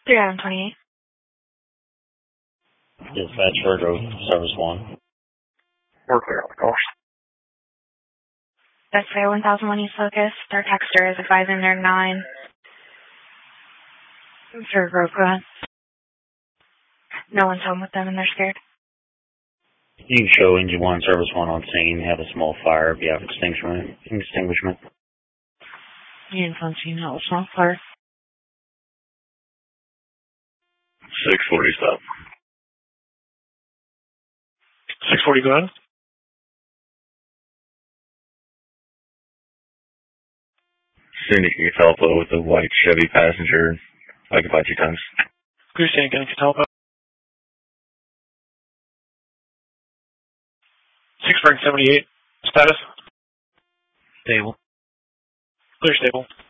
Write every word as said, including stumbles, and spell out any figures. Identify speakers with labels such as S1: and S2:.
S1: three hundred twenty-eight.
S2: Dispatch Virgo, Service one.
S3: We're clear on the course.
S1: That's Fair one thousand one East Locust. Their texter is advising they're nine. Virgo, go ahead. No one's home with them and they're scared.
S2: You can show engine one, service one on scene, have a small fire, be out extinguishment. extinguishment.
S1: Unit on scene, how small fire.
S3: six forty, stop.
S4: six forty, go ahead.
S3: Cindy Catalpa with a white Chevy Passenger, occupied two times.
S4: Clear stand, getting Catalpa. six seventy-eight, status?
S2: Stable.
S4: Clear stable.